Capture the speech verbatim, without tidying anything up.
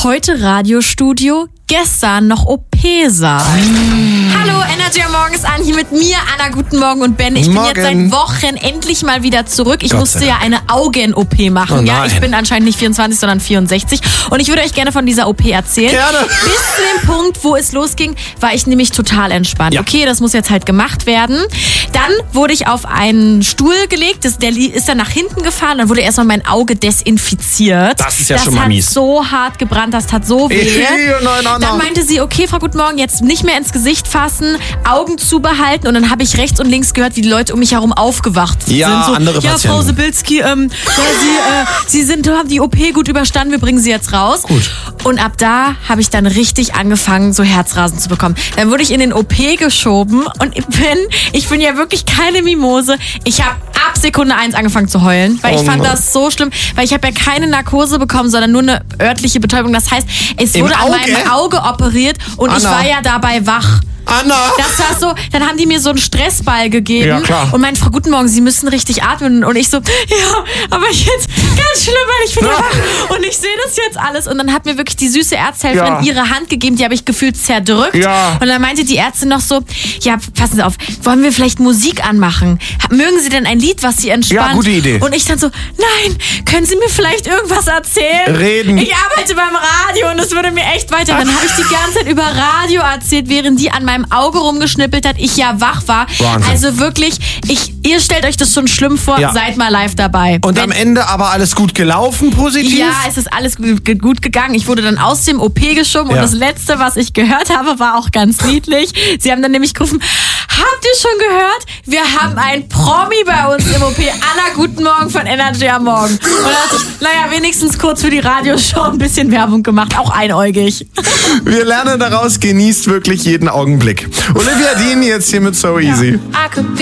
Heute Radiostudio, gestern noch O P-Saal. Mm. Hallo, Energy am Morgen ist an, hier mit mir, Anna, guten Morgen und Ben. Ich bin Morgen. jetzt seit Wochen endlich mal wieder zurück. Ich Gott musste sei ja eine Augen-O P machen. Oh ja, ich bin anscheinend nicht vierundzwanzig, sondern vierundsechzig. Und ich würde euch gerne von dieser O P erzählen. Gerne. Bis zu dem Punkt, wo es losging, war ich nämlich total entspannt. Ja. Okay, das muss jetzt halt gemacht werden. Dann wurde ich auf einen Stuhl gelegt, das, der ist dann nach hinten gefahren, dann wurde erstmal mein Auge desinfiziert. Das ist ja das schon mal hat mies. so hart gebrannt, das tat so weh. Nein, nein, nein. Dann meinte sie, okay, Frau Guten Morgen, jetzt nicht mehr ins Gesicht fassen, Augen zubehalten. Und dann habe ich rechts und links gehört, wie die Leute um mich herum aufgewacht Ja, sind. So, andere ja, Patienten. Frau Sibilski, ähm, ja, Sie, äh, Sie sind, haben die O P gut überstanden, wir bringen Sie jetzt raus. Gut. Und ab da habe ich dann richtig angefangen, so Herzrasen zu bekommen. Dann wurde ich in den O P geschoben und ich bin, ich bin ja wirklich keine Mimose. Ich habe ab Sekunde eins angefangen zu heulen, weil Oh ich fand Mann. das so schlimm, weil ich habe ja keine Narkose bekommen, sondern nur eine örtliche Betäubung. Das heißt, es Im wurde an Auge? meinem Auge operiert und ich Anna. war ja dabei wach. Anna! Das war so, dann haben die mir so einen Stressball gegeben. Ja, klar. Und meinen, Frau Guten Morgen, Sie müssen richtig atmen. Und ich so, ja, aber jetzt ganz schlimm, weil ich bin ja wach. Und ich sehe das jetzt alles. Und dann hat mir wirklich die süße Ärzthelferin Ja. ihre Hand gegeben, die habe ich gefühlt zerdrückt. Ja. Und dann meinte die Ärztin noch so, ja, passen Sie auf, wollen wir vielleicht Musik anmachen? Mögen Sie denn ein Lied, was Sie entspannt? Ja, gute Idee. Und ich dann so, nein, können Sie mir vielleicht irgendwas erzählen? Reden. Ich arbeite beim Radio und es würde mir echt weiter. Dann habe ich die ganze Zeit über Radio erzählt, während die an meinem Auge rumgeschnippelt hat, ich ja wach war. Wahnsinn. Also wirklich, ich, ihr stellt euch das schon schlimm vor, Ja. seid mal live dabei. Und Wenn- am Ende aber alles gut gelaufen, positiv? ja, es ist alles gut, gut gegangen. Ich wurde dann aus dem O P geschoben Ja. und das Letzte, was ich gehört habe, war auch ganz niedlich. Sie haben dann nämlich gerufen, habt ihr schon gehört? Wir haben einen Promi bei uns im O P. Anna, guten Morgen von Energy am Morgen. Und da hat sich, naja, wenigstens kurz für die Radioshow ein bisschen Werbung gemacht, auch einäugig. Wir lernen daraus, genießt wirklich jeden Augenblick. Olivia Dean jetzt hier mit So Easy. I could